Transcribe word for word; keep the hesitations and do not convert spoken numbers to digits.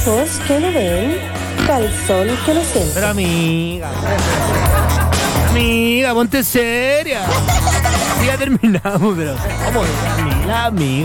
ojos que no ven, calzón que no siente. Pero amiga, amiga, ponte seria. Ya terminamos, pero ¿cómo? Amiga, amiga.